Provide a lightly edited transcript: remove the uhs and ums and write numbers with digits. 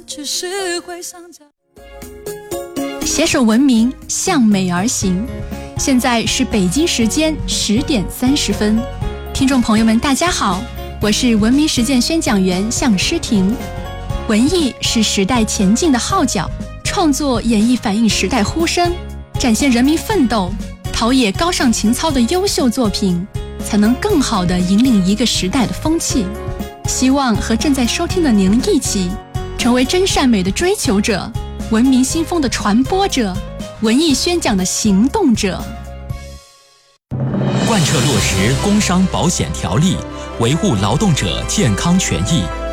只是会想家。 携手文明，向美而行。现在是北京时间10点30分，听众朋友们，大家好，我是文明实践宣讲员向诗婷。文艺是时代前进的号角，创作演绎反映时代呼声，展现人民奋斗，陶冶高尚情操的优秀作品，才能更好地引领一个时代的风气。希望和正在收听的您一起，成为真善美的追求者，文明新风的传播者，文艺宣讲的行动者。 贯彻落实工商保险条例，维护劳动者健康权益。